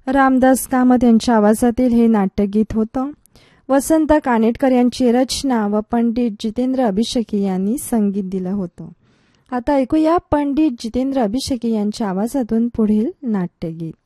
रामदास कामत यांच्या आवाजातील हे नाट्यगीत होतं. वसंत कानेटकर यांची रचना व पंडित जितेंद्र अभिषेकी यांनी संगीत दिलं होतं. आता ऐकूया पंडित जितेंद्र अभिषेकी यांच्या आवाजातून पुढील नाट्यगीत.